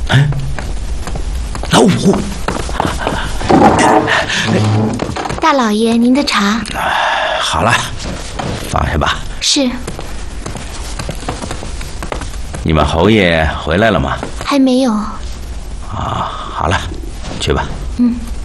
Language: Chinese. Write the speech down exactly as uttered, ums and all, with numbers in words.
哎，老五， 大老爷，您的茶。 好了，放下吧。 是。 你们侯爷回来了吗？ 还没有。 啊，好了，去吧。 嗯。